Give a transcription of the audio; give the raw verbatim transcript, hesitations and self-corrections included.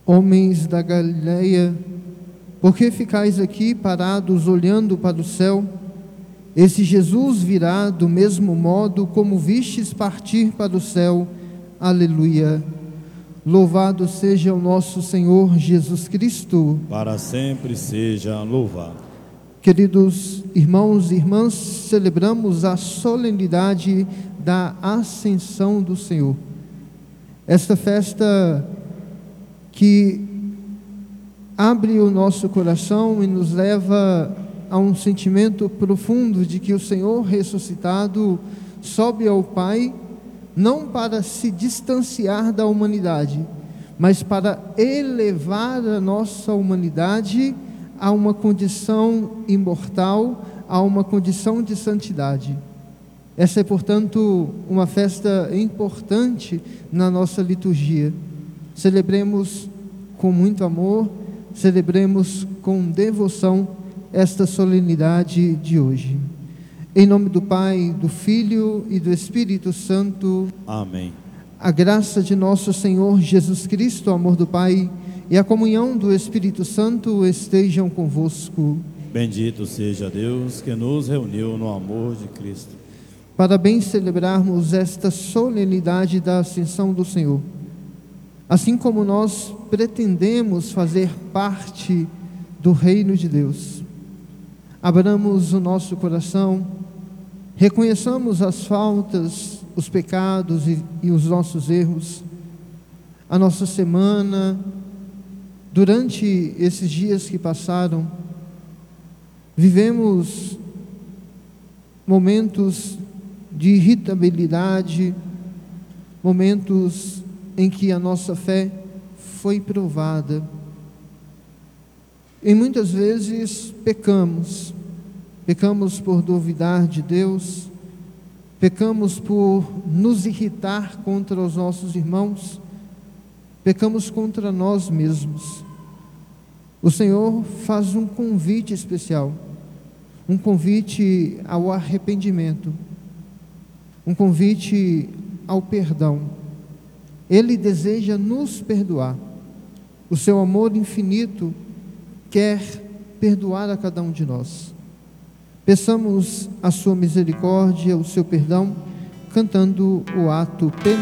Homens da Galileia, por que ficais aqui parados olhando para o céu? Esse Jesus virá do mesmo modo como vistes partir para o céu. Aleluia. Louvado seja o nosso Senhor Jesus Cristo. Para sempre seja louvado. Queridos irmãos e irmãs, celebramos a solenidade da Ascensão do Senhor. Esta festa que abre o nosso coração e nos leva a um sentimento profundo de que o Senhor ressuscitado sobe ao Pai, não para se distanciar da humanidade, mas para elevar a nossa humanidade a uma condição imortal, a uma condição de santidade. Essa é, portanto, uma festa importante na nossa liturgia. Celebremos com muito amor, celebremos com devoção esta solenidade de hoje. Em nome do Pai, do Filho e do Espírito Santo. Amém. A graça de nosso Senhor Jesus Cristo, o amor do Pai e a comunhão do Espírito Santo estejam convosco. Bendito seja Deus que nos reuniu no amor de Cristo. Para bem celebrarmos esta solenidade da Ascensão do Senhor, assim como nós pretendemos fazer parte do reino de Deus, abramos o nosso coração, reconheçamos as faltas, os pecados e, e os nossos erros. A nossa semana, durante esses dias que passaram, vivemos momentos de irritabilidade, momentos em que a nossa fé foi provada. E muitas vezes pecamos, pecamos por duvidar de Deus, pecamos por nos irritar contra os nossos irmãos, pecamos contra nós mesmos. O Senhor faz um convite especial, um convite ao arrependimento, um convite ao perdão. Ele deseja nos perdoar. O seu amor infinito quer perdoar a cada um de nós. Peçamos a sua misericórdia, o seu perdão, cantando o ato penal.